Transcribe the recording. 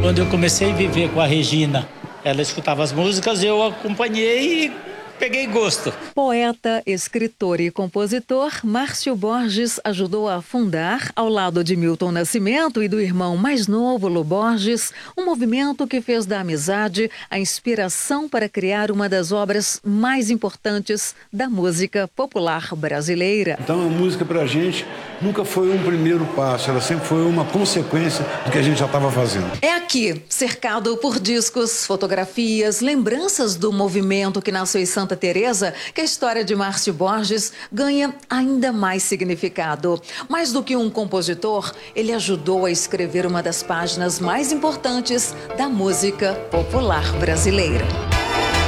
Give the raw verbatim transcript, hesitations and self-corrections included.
Quando eu comecei a viver com a Regina, ela escutava as músicas, eu acompanhei e peguei gosto. Poeta, escritor e compositor, Márcio Borges ajudou a fundar, ao lado de Milton Nascimento e do irmão mais novo, Lô Borges, um movimento que fez da amizade a inspiração para criar uma das obras mais importantes da música popular brasileira. Então a música pra gente nunca foi um primeiro passo, ela sempre foi uma consequência do que a gente já estava fazendo. É aqui, cercado por discos, fotografias, lembranças do movimento que nasceu em Santa Teresa, que a história de Márcio Borges ganha ainda mais significado. Mais do que um compositor, ele ajudou a escrever uma das páginas mais importantes da música popular brasileira.